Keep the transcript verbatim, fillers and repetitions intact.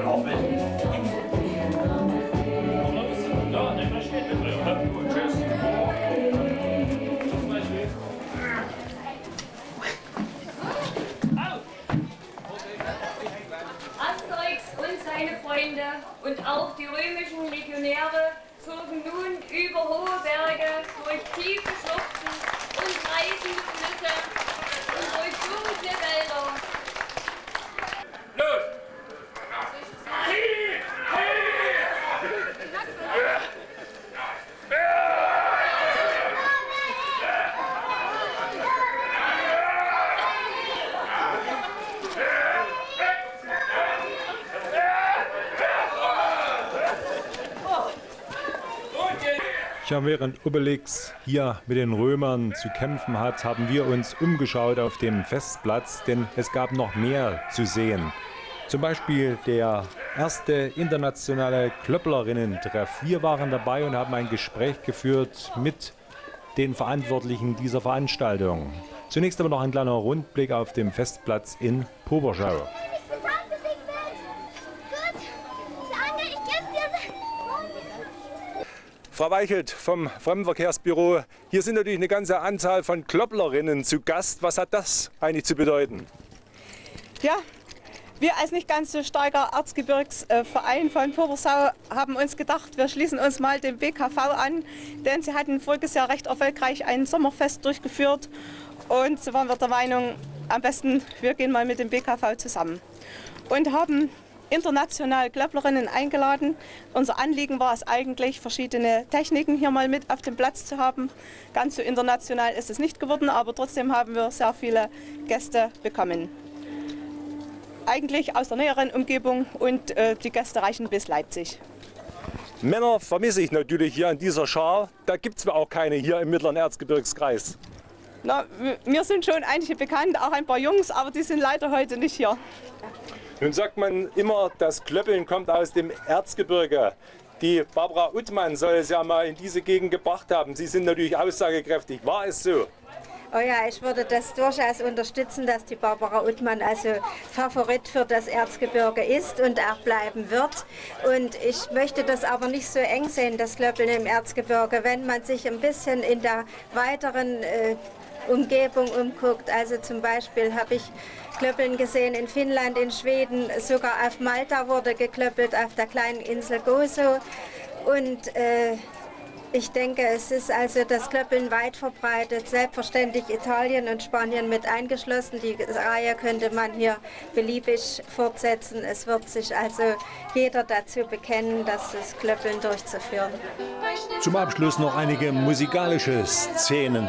Asterix und seine Freunde und auch die römischen Legionäre zogen nun über hohe Berge, durch tiefe Schluchten und reißende Flüsse und durch dunkle Wälder. Los! Ja, während Obelix hier mit den Römern zu kämpfen hat, haben wir uns umgeschaut auf dem Festplatz, denn es gab noch mehr zu sehen. Zum Beispiel der erste internationale Klöpplerinnen-Treff. Wir waren dabei und haben ein Gespräch geführt mit den Verantwortlichen dieser Veranstaltung. Zunächst aber noch ein kleiner Rundblick auf dem Festplatz in Poberschau. Frau Weichelt vom Fremdenverkehrsbüro, hier sind natürlich eine ganze Anzahl von Klöpplerinnen zu Gast. Was hat das eigentlich zu bedeuten? Ja, wir als nicht ganz so starker Erzgebirgsverein von Pobersau haben uns gedacht, wir schließen uns mal dem B K V an, denn sie hatten voriges Jahr recht erfolgreich ein Sommerfest durchgeführt und so waren wir der Meinung, am besten wir gehen mal mit dem B K V zusammen und haben international Klöpplerinnen eingeladen. Unser Anliegen war es eigentlich, verschiedene Techniken hier mal mit auf dem Platz zu haben. Ganz so international ist es nicht geworden, aber trotzdem haben wir sehr viele Gäste bekommen. Eigentlich aus der näheren Umgebung und äh, die Gäste reichen bis Leipzig. Männer vermisse ich natürlich hier an dieser Schar. Da gibt es zwar auch keine hier im Mittleren Erzgebirgskreis. Na, mir sind schon einige bekannt, auch ein paar Jungs, aber die sind leider heute nicht hier. Nun sagt man immer, das Klöppeln kommt aus dem Erzgebirge. Die Barbara Uttmann soll es ja mal in diese Gegend gebracht haben. Sie sind natürlich aussagekräftig. War es so? Oh ja, ich würde das durchaus unterstützen, dass die Barbara Uttmann also Favorit für das Erzgebirge ist und auch bleiben wird. Und ich möchte das aber nicht so eng sehen, das Klöppeln im Erzgebirge, wenn man sich ein bisschen in der weiteren äh, Umgebung umguckt. Also zum Beispiel habe ich Klöppeln gesehen in Finnland, in Schweden, sogar auf Malta wurde geklöppelt, auf der kleinen Insel Gozo. Und äh, ich denke, es ist also das Klöppeln weit verbreitet, selbstverständlich Italien und Spanien mit eingeschlossen. Die Reihe könnte man hier beliebig fortsetzen. Es wird sich also jeder dazu bekennen, das Klöppeln durchzuführen. Zum Abschluss noch einige musikalische Szenen.